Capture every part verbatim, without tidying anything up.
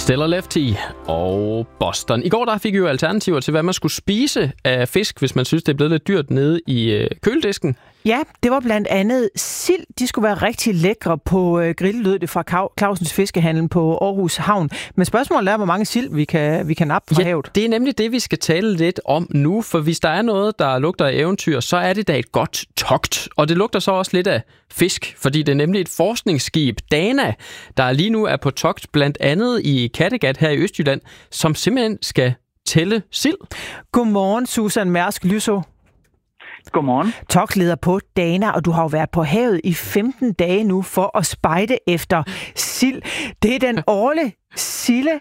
Stellar Lefty og Boston. I går der fik vi jo alternativer til, hvad man skulle spise af fisk, hvis man synes, det er blevet lidt dyrt nede i øh, køledisken. Ja, det var blandt andet sild. De skulle være rigtig lækre på øh, grill, lød det fra Clausens Fiskehandel på Aarhus Havn. Men spørgsmålet er, hvor mange sild vi kan, vi kan nappe fra ja, havet. Det er nemlig det, vi skal tale lidt om nu, for hvis der er noget, der lugter af eventyr, så er det da et godt togt. Og det lugter så også lidt af fisk, fordi det er nemlig et forskningsskib, Dana, der lige nu er på togt, blandt andet i Kattegat her i Østjylland, som simpelthen skal tælle sild. Godmorgen, Susan Mærsk Lysso. Godmorgen. Togtleder på Dana, og du har jo været på havet i femten dage nu for at spejde efter sild. Det er den årlige silde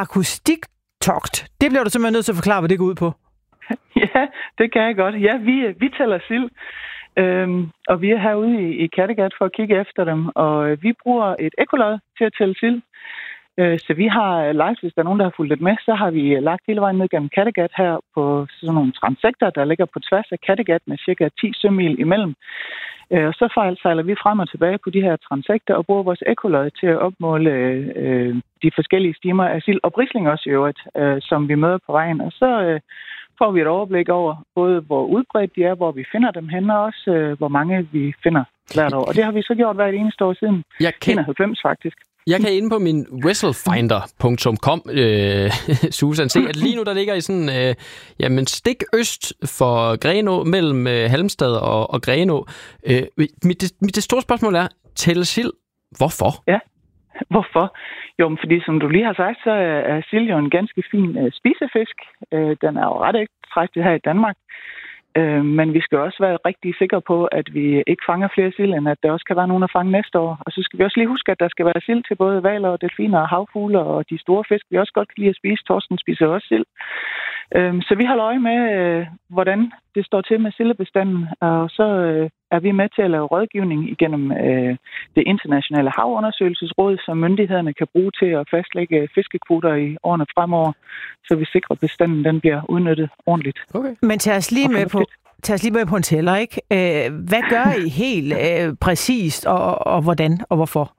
akustiktogt. Det bliver du simpelthen nødt til at forklare, hvad det går ud på. Ja, det kan jeg godt. Ja, vi, vi tæller sild, øhm, og vi er herude i, i Kattegat for at kigge efter dem, og vi bruger et ekkolod til at tælle sild. Så vi har live, hvis der er nogen, der har fulgt lidt med, så har vi lagt hele vejen ned gennem Kattegat her på sådan nogle transsekter, der ligger på tværs af Kattegat med cirka ti sømil imellem. Og så sejler vi frem og tilbage på de her transsekter og bruger vores ekkolod til at opmåle øh, de forskellige stimer af sild og brisling også i øvrigt, øh, som vi møder på vejen. Og så øh, får vi et overblik over både, hvor udbredt de er, hvor vi finder dem hen, og også øh, hvor mange vi finder hvert år. Og det har vi så gjort hvert eneste år siden enoghalvfems faktisk. Jeg kan inde på min whistlefinder punktum com, øh, Susan, se, at lige nu der ligger i sådan øh, jamen stik øst for Grenå, mellem øh, Halmstad og, og Grenå. Øh, mit, det, mit det store spørgsmål er, tælle sild, hvorfor? Ja, hvorfor? Jo, men fordi som du lige har sagt, så er sild jo en ganske fin øh, spisefisk. Øh, den er jo ret ekstraktiv her i Danmark. Øh, men vi skal også være rigtig sikre på, at vi ikke fanger flere sild, end at der også kan være nogen at fange næste år. Og så skal vi også lige huske, at der skal være sild til både hvaler og delfiner og havfugle og de store fisk. Vi også godt kan lide at spise. Torsken spiser også sild. Øh, så vi holder øje med, øh, hvordan det står til med sildebestanden. Og så øh, er vi med til at lave rådgivning igennem øh, det internationale havundersøgelsesråd, som myndighederne kan bruge til at fastlægge fiskekvoter i årene fremover, så vi sikrer, at bestanden den bliver udnyttet ordentligt. Okay. Men tag os lige med på, tag os lige med på en tæller, ikke? Øh, hvad gør I helt øh, præcist, og, og hvordan og hvorfor?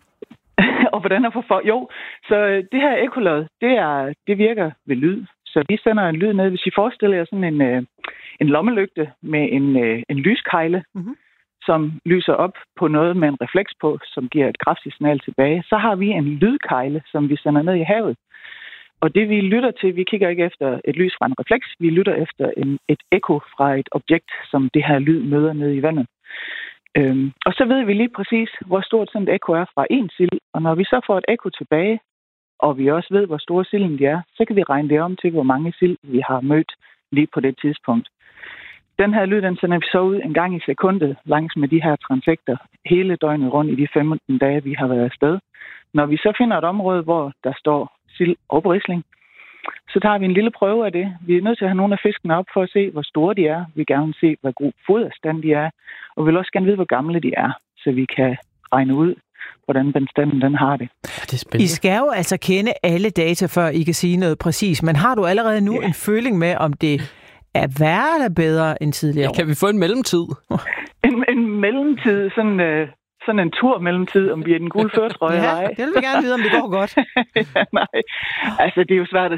og hvordan og hvorfor? Jo, så det her ekkolod, det, er, det virker ved lyd. Så vi sender en lyd ned. Hvis I forestiller jer sådan en, øh, en lommelygte med en, øh, en lyskejle, mm-hmm. som lyser op på noget med en refleks på, som giver et kraftigt signal tilbage, så har vi en lydkejle, som vi sender ned i havet. Og det vi lytter til, vi kigger ikke efter et lys fra en refleks, vi lytter efter en, et ekko fra et objekt, som det her lyd møder nede i vandet. Øhm, og så ved vi lige præcis, hvor stort sådan et ekko er fra en sild, og når vi så får et ekko tilbage, og vi også ved, hvor store silden de er, så kan vi regne det om til, hvor mange sild vi har mødt lige på det tidspunkt. Den her lyd, den sender vi så ud en gang i sekundet langs med de her transsekter hele døgnet rundt i de femten dage, vi har været afsted. Når vi så finder et område, hvor der står sild og brisling, så tager vi en lille prøve af det. Vi er nødt til at have nogle af fiskene op for at se, hvor store de er. Vi vil gerne se, hvor god foderstand de er, og vi vil også gerne vide, hvor gamle de er, så vi kan regne ud, hvordan bestanden den har det. Ja, det er spændende. I skal jo altså kende alle data, før I kan sige noget præcis, men har du allerede nu yeah. en føling med, om det er værre eller bedre end tidligere? Ja, kan vi få en mellemtid? en, en mellemtid, sådan, øh, sådan en tur mellemtid, om vi er den gule førtrøje eller ej. Ja, det vil vi gerne vide, om det går godt. ja, nej, altså det er jo svært at